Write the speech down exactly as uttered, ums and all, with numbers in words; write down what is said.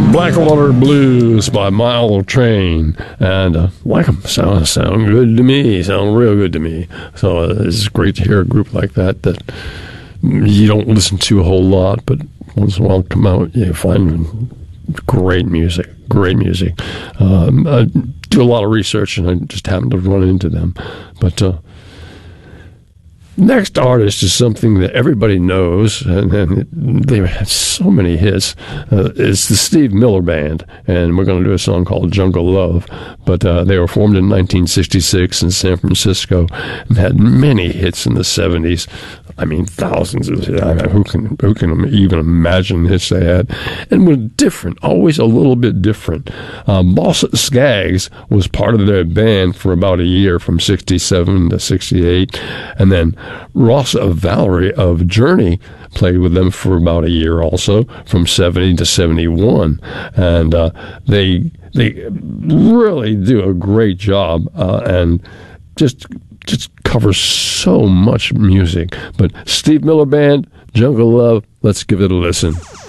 Blackwater Blues by Mile Train, and uh, like them, sound sound good to me, sound real good to me. So uh, it's great to hear a group like that that you don't listen to a whole lot, but once in a while come out, you find great music, great music. Um, I do a lot of research, and I just happen to run into them. But uh, next artist is something that everybody knows, and, and they've had so many hits. Uh, it's the Steve Miller Band, and we're going to do a song called Jungle Love. But uh, they were formed in nineteen sixty-six in San Francisco and had many hits in the seventies. I mean, thousands of hits. I mean, who can who can even imagine the hits they had? And were different, always a little bit different. Uh, Boss Skaggs was part of their band for about a year, from sixty-seven to sixty-eight, and then Ross Valory of Journey played with them for about a year also, from seventy to seventy-one. And uh, they they really do a great job uh, and just just covers so much music. But Steve Miller Band, Jungle Love, let's give it a listen.